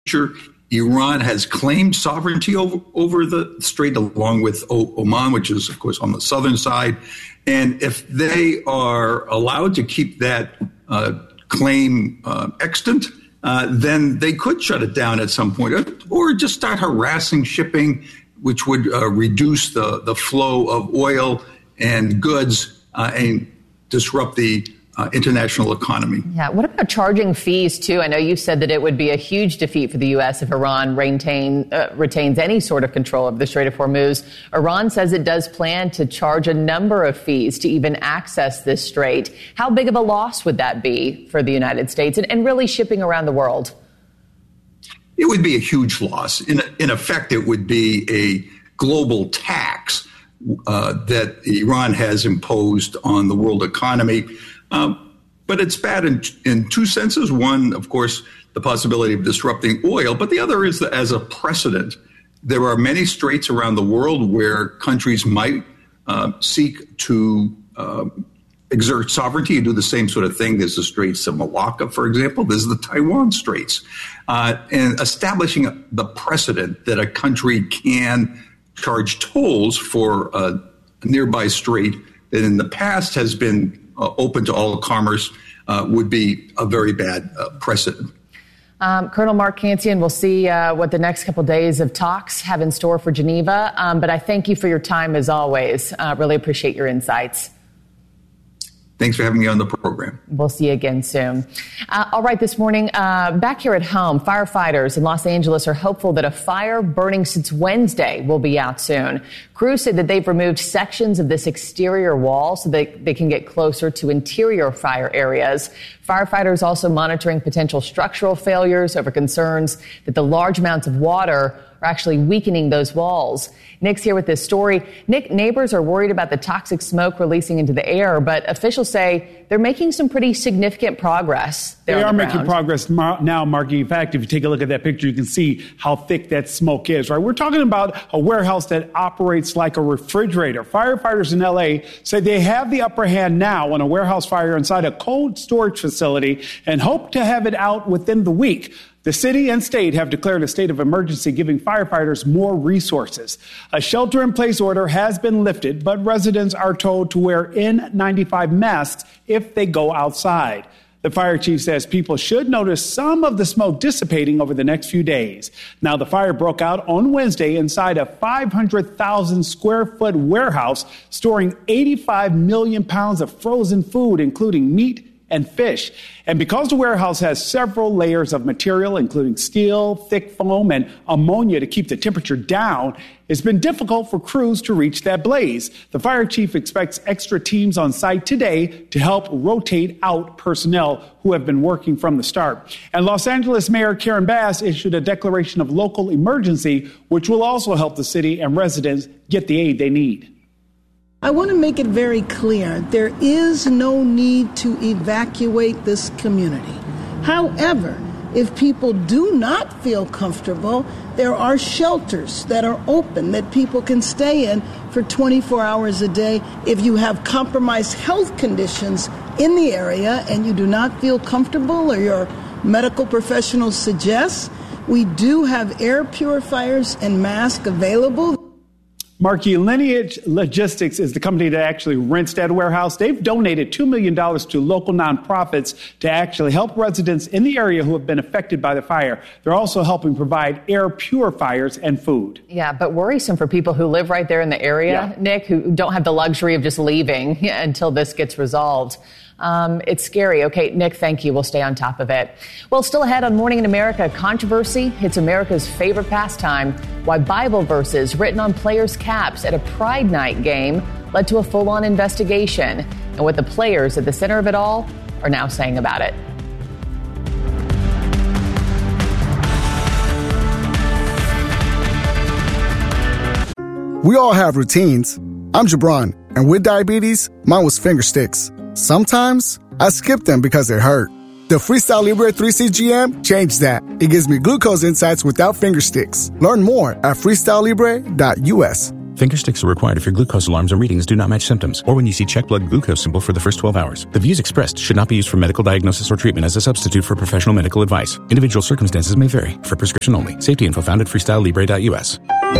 Iran has claimed sovereignty over the strait, along with Oman, which is, of course, on the southern side. And if they are allowed to keep that claim extant, then they could shut it down at some point, or just start harassing shipping, which would reduce the flow of oil and goods and disrupt the international economy. Yeah. What about charging fees, too? I know you said that it would be a huge defeat for the U.S. if Iran retains any sort of control of the Strait of Hormuz. Iran says it does plan to charge a number of fees to even access this strait. How big of a loss would that be for the United States and really shipping around the world? It would be a huge loss. In effect, it would be a global tax that Iran has imposed on the world economy. But it's bad in two senses. One, of course, the possibility of disrupting oil, but the other is that as a precedent. There are many straits around the world where countries might seek to exert sovereignty and do the same sort of thing. There's the Straits of Malacca, for example. There's the Taiwan Straits. And establishing the precedent that a country can charge tolls for a nearby strait that in the past has been open to all commerce would be a very bad precedent. Colonel Mark Cancian, we'll see what the next couple days of talks have in store for Geneva. But I thank you for your time as always. Really appreciate your insights. Thanks for having me on the program. We'll see you again soon. All right, this morning, back here at home, firefighters in Los Angeles are hopeful that a fire burning since Wednesday will be out soon. Crews say that they've removed sections of this exterior wall so that they can get closer to interior fire areas. Firefighters also monitoring potential structural failures over concerns that the large amounts of water are actually weakening those walls. Nick's here with this story. Nick, neighbors are worried about the toxic smoke releasing into the air, but officials say they're making some pretty significant progress. They are making progress now, Marky. In fact, if you take a look at that picture, you can see how thick that smoke is, right? We're talking about a warehouse that operates like a refrigerator. Firefighters in L.A. say they have the upper hand now on a warehouse fire inside a cold storage facility and hope to have it out within the week. The city and state have declared a state of emergency, giving firefighters more resources. A shelter-in-place order has been lifted, but residents are told to wear N95 masks if they go outside. The fire chief says people should notice some of the smoke dissipating over the next few days. Now, the fire broke out on Wednesday inside a 500,000 square foot warehouse storing 85 million pounds of frozen food, including meat and fish. And because the warehouse has several layers of material, including steel, thick foam, and ammonia to keep the temperature down, it's been difficult for crews to reach that blaze. The fire chief expects extra teams on site today to help rotate out personnel who have been working from the start. And Los Angeles Mayor Karen Bass issued a declaration of local emergency, which will also help the city and residents get the aid they need. I want to make it very clear, there is no need to evacuate this community. However, if people do not feel comfortable, there are shelters that are open that people can stay in for 24 hours a day. If you have compromised health conditions in the area and you do not feel comfortable or your medical professional suggests, we do have air purifiers and masks available. Marquis, Lineage Logistics is the company that actually rents that warehouse. They've donated $2 million to local nonprofits to actually help residents in the area who have been affected by the fire. They're also helping provide air purifiers and food. Yeah, but worrisome for people who live right there in the area, Nick, who don't have the luxury of just leaving until this gets resolved. It's scary. Okay, Nick, thank you. We'll stay on top of it. Well, still ahead on Morning in America, controversy hits America's favorite pastime. Why Bible verses written on players' caps at a Pride Night game led to a full-on investigation, and what the players at the center of it all are now saying about it. We all have routines. I'm Jabron, and with diabetes, mine was finger sticks. Sometimes I skip them because they hurt. The Freestyle Libre 3C GM changed that. It gives me glucose insights without finger sticks. Learn more at freestylelibre.us. Finger sticks are required if your glucose alarms and readings do not match symptoms, or when you see check blood glucose symbol for the first 12 hours. The views expressed should not be used for medical diagnosis or treatment as a substitute for professional medical advice. Individual circumstances may vary. For prescription only. Safety info found at freestylelibre.us.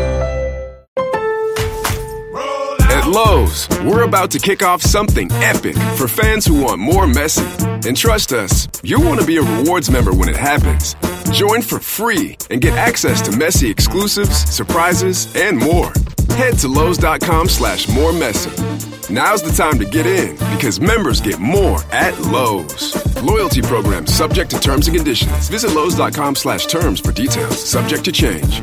At Lowe's, we're about to kick off something epic for fans who want more Messi. And trust us, you'll want to be a rewards member when it happens. Join for free and get access to Messi exclusives, surprises, and more. Head to Lowe's.com/moremessy. Now's the time to get in because members get more at Lowe's. Loyalty program subject to terms and conditions. Visit Lowe's.com/terms for details. Subject to change.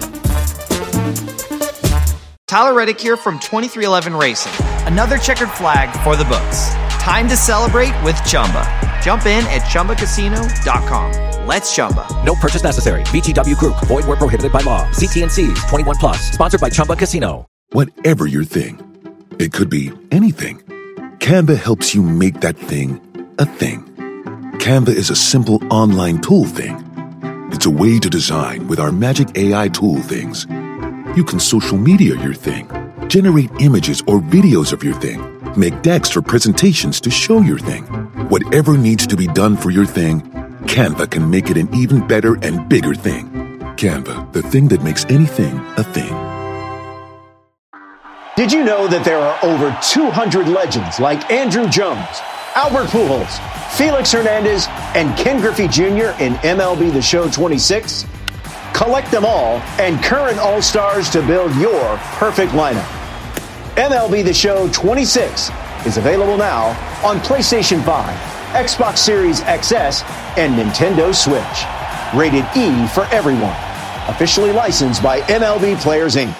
Tyler Reddick here from 2311 Racing. Another checkered flag for the books. Time to celebrate with Chumba. Jump in at ChumbaCasino.com. Let's Chumba. No purchase necessary. VGW Group. Void where prohibited by law. CT&Cs. 21 plus. Sponsored by Chumba Casino. Whatever your thing, it could be anything. Canva helps you make that thing a thing. Canva is a simple online tool thing. It's a way to design with our magic AI tool things. You can social media your thing, generate images or videos of your thing, make decks for presentations to show your thing. Whatever needs to be done for your thing, Canva can make it an even better and bigger thing. Canva, the thing that makes anything a thing. Did you know that there are over 200 legends like Andrew Jones, Albert Pujols, Felix Hernandez, and Ken Griffey Jr. in MLB The Show 26? Collect them all and current All-Stars to build your perfect lineup. MLB The Show 26 is available now on PlayStation 5, Xbox Series XS, and Nintendo Switch. Rated E for everyone. Officially licensed by MLB Players, Inc.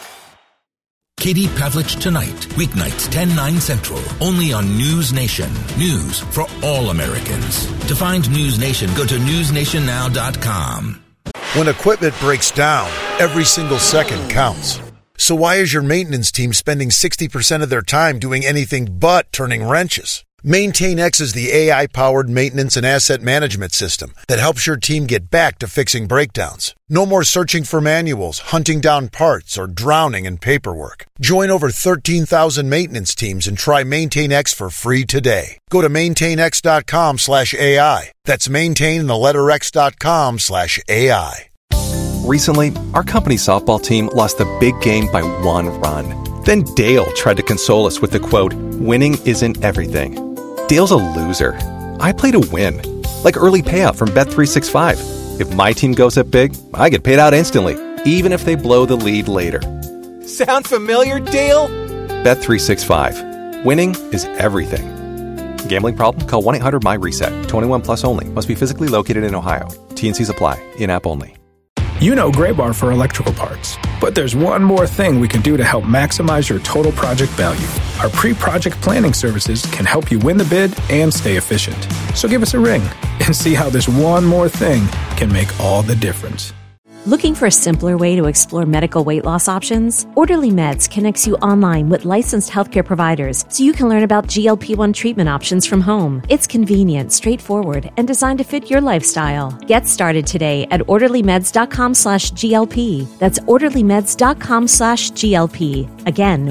Katie Pavlich Tonight, weeknights 10/9 Central, only on News Nation. News for all Americans. To find News Nation, go to newsnationnow.com. When equipment breaks down, every single second counts. So why is your maintenance team spending 60% of their time doing anything but turning wrenches? MaintainX is the AI-powered maintenance and asset management system that helps your team get back to fixing breakdowns. No more searching for manuals, hunting down parts, or drowning in paperwork. Join over 13,000 maintenance teams and try MaintainX for free today. Go to maintainx.com/AI. That's maintain and the letter x.com/AI. Recently, our company softball team lost the big game by 1 run. Then Dale tried to console us with the quote, "Winning isn't everything." Dale's a loser. I play to win. Like early payout from Bet365. If my team goes up big, I get paid out instantly, even if they blow the lead later. Sound familiar, Dale? Bet365. Winning is everything. Gambling problem? Call 1-800-MY-RESET. 21 plus only. Must be physically located in Ohio. T&Cs apply. In-app only. You know Graybar for electrical parts. But there's one more thing we can do to help maximize your total project value. Our pre-project planning services can help you win the bid and stay efficient. So give us a ring and see how this one more thing can make all the difference. Looking for a simpler way to explore medical weight loss options? Orderly Meds connects you online with licensed healthcare providers so you can learn about GLP-1 treatment options from home. It's convenient, straightforward, and designed to fit your lifestyle. Get started today at orderlymeds.com/GLP. That's orderlymeds.com/GLP. Again,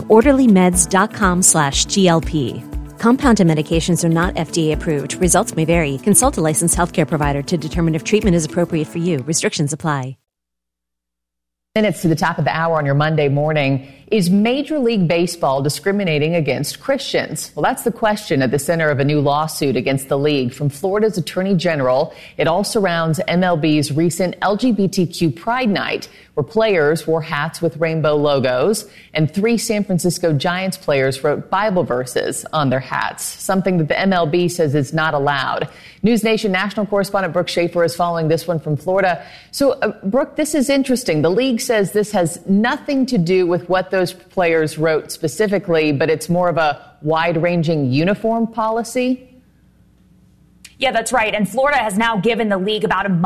orderlymeds.com/GLP. Compounded medications are not FDA approved. Results may vary. Consult a licensed healthcare provider to determine if treatment is appropriate for you. Restrictions apply. Minutes to the top of the hour on your Monday morning. Is Major League Baseball discriminating against Christians? Well, that's the question at the center of a new lawsuit against the league from Florida's Attorney General. It all surrounds MLB's recent LGBTQ Pride Night, where players wore hats with rainbow logos, and 3 San Francisco Giants players wrote Bible verses on their hats, something that the MLB says is not allowed. News Nation national correspondent Brooke Schaefer is following this one from Florida. So, Brooke, this is interesting. The league says this has nothing to do with what those players wrote specifically, but it's more of a wide-ranging uniform policy. Yeah, that's right. And Florida has now given the league about a month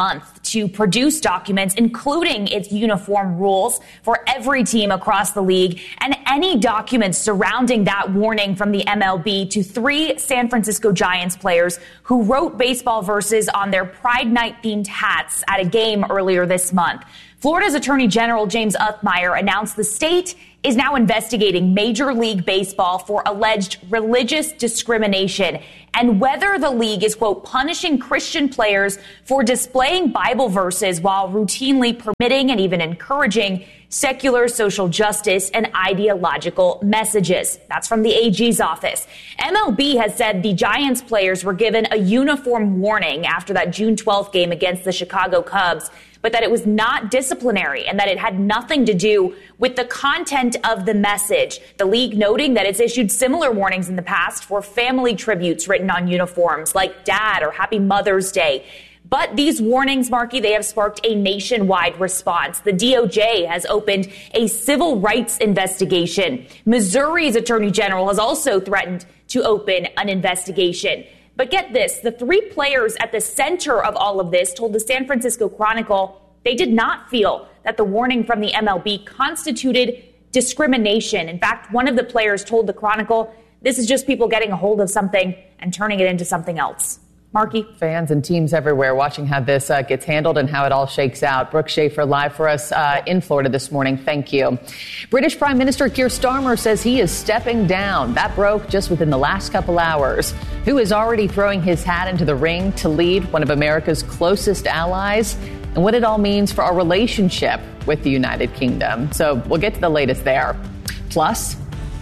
to produce documents, including its uniform rules for every team across the league and any documents surrounding that warning from the MLB to 3 San Francisco Giants players who wrote baseball verses on their Pride Night themed hats at a game earlier this month. Florida's Attorney General James Uthmeier announced the state is now investigating Major League Baseball for alleged religious discrimination and whether the league is, quote, punishing Christian players for displaying Bible verses while routinely permitting and even encouraging secular social justice and ideological messages. That's from the AG's office. MLB has said the Giants players were given a uniform warning after that June 12th game against the Chicago Cubs, but that it was not disciplinary and that it had nothing to do with the content of the message. The league noting that it's issued similar warnings in the past for family tributes written on uniforms like Dad or Happy Mother's Day. But these warnings, Marky, they have sparked a nationwide response. The DOJ has opened a civil rights investigation. Missouri's Attorney General has also threatened to open an investigation. But get this, the 3 players at the center of all of this told the San Francisco Chronicle they did not feel that the warning from the MLB constituted discrimination. In fact, one of the players told the Chronicle, this is just people getting a hold of something and turning it into something else. Marky? Fans and teams everywhere watching how this gets handled and how it all shakes out. Brooke Schaefer live for us in Florida this morning. Thank you. British Prime Minister Keir Starmer says he is stepping down. That broke just within the last couple hours. Who is already throwing his hat into the ring to lead one of America's closest allies, and what it all means for our relationship with the United Kingdom. So we'll get to the latest there. Plus,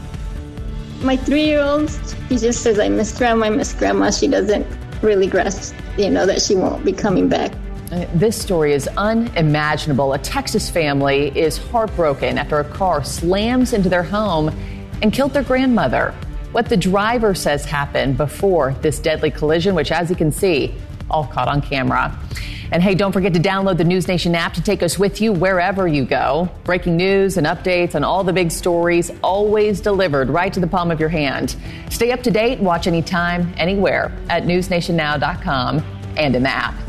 my 3-year-old, he just says, I miss grandma. She doesn't really grasp, that she won't be coming back. This story is unimaginable. A Texas family is heartbroken after a car slams into their home and killed their grandmother. What the driver says happened before this deadly collision, which, as you can see, all caught on camera. And hey, don't forget to download the News Nation app to take us with you wherever you go. Breaking news and updates on all the big stories, always delivered right to the palm of your hand. Stay up to date, watch anytime, anywhere at newsnationnow.com and in the app.